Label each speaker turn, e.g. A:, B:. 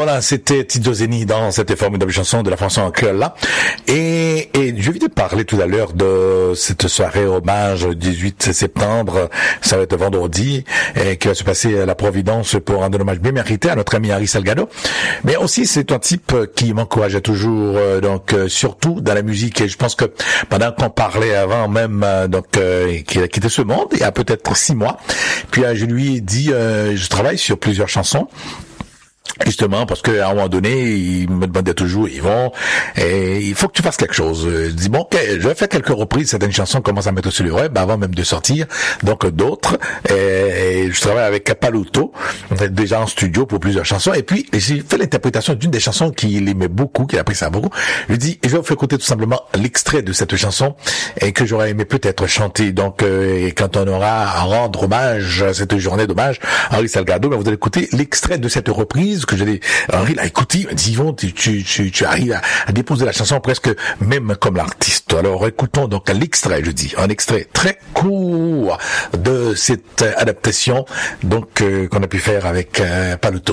A: Voilà, c'était Tito Zeni dans cette formidable chanson de la chanson en créole là. Et je viens de parler tout à l'heure de cette soirée hommage 18 septembre, ça va être vendredi, qui va se passer à la Providence pour rendre un hommage bien mérité à notre ami Harry Salgado. Mais aussi, c'est un type qui m'encourageait toujours, surtout dans la musique. Et je pense que pendant qu'on parlait avant même, qu'il a quitté ce monde, il y a peut-être 6 mois, puis je lui ai dit, je travaille sur plusieurs chansons. Justement, parce qu'à un moment donné, il me demandait toujours, Yvon, il faut que tu fasses quelque chose. Je dis, bon, okay, je vais faire quelques reprises, certaines chansons commencent à mettre sur le web, avant même de sortir, donc d'autres. Et je travaille avec Paluto, déjà en studio pour plusieurs chansons. Et puis, j'ai fait l'interprétation d'une des chansons qu'il aimait beaucoup, qu'il appréciait beaucoup. Je lui dis, je vais vous faire écouter tout simplement l'extrait de cette chanson, et que j'aurais aimé peut-être chanter. Donc, quand on aura à rendre hommage à cette journée d'hommage à Harry Salgado, vous allez écouter l'extrait de cette reprise que Henri l'a écouté, il m'a dit, Yvon, tu arrives à déposer la chanson presque même comme l'artiste. Alors écoutons donc l'extrait, je dis, un extrait très court de cette adaptation donc qu'on a pu faire avec Paluto.